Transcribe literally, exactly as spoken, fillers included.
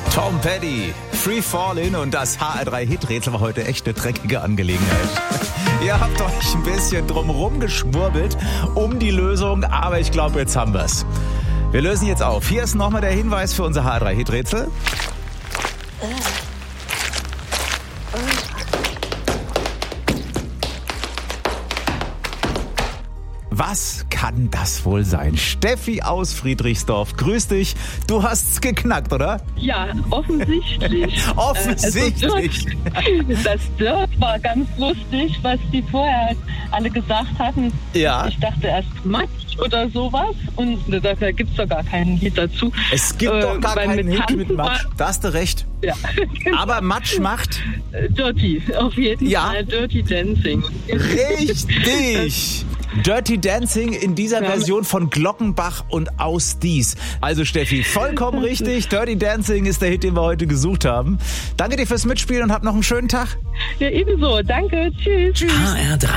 Tom Petty, Free Fallin' und das H R drei Hit-Rätsel war heute echt eine dreckige Angelegenheit. Ihr habt euch ein bisschen drumherum geschwurbelt um die Lösung, aber ich glaube, jetzt haben wir's. Wir lösen jetzt auf. Hier ist nochmal der Hinweis für unser H R drei Hit-Rätsel. Was kann das wohl sein? Steffi aus Friedrichsdorf, grüß dich. Du hast's geknackt, oder? Ja, offensichtlich. Offensichtlich. Also Dirt, das Dirt war ganz lustig, was die vorher alle gesagt hatten. Ja. Ich dachte erst Matsch oder sowas und da gibt's doch gar keinen Hit dazu. Es gibt äh, doch gar keinen Hit Tanzen mit Matsch. War, da hast du recht. Ja. Aber Matsch macht... Dirty, auf jeden ja. Fall. Dirty Dancing. Richtig. Dirty Dancing in dieser ja. Version von Glockenbach und Aus Dies. Also Steffi, vollkommen richtig. Dirty Dancing ist der Hit, den wir heute gesucht haben. Danke dir fürs Mitspielen und hab noch einen schönen Tag. Ja, ebenso. Danke. Tschüss. H R drei